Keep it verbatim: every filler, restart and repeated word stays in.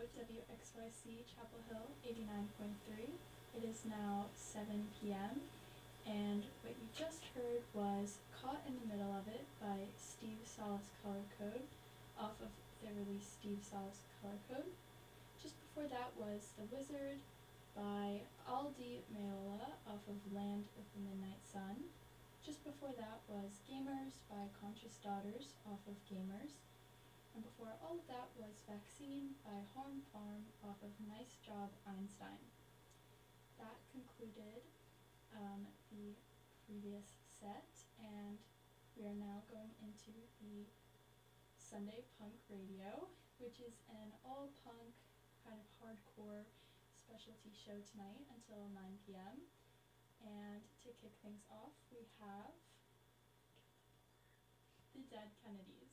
W X Y C Chapel Hill eighty-nine point three. It is now seven p m and what you just heard was Caught in the Middle of It by Steve Saul's Color Code off of their release Steve Saul's Color Code. Just before that was The Wizard by Aldi Meola off of Land of the Midnight Sun. Just before that was Gamers by Conscious Daughters off of Gamers. And before all of that was Vaccine by Horn Farm off of Nice Job Einstein. That concluded um, the previous set, and we are now going into the Sunday Punk Radio, which is an all-punk, kind of hardcore specialty show tonight until nine p m And to kick things off, we have the Dead Kennedys.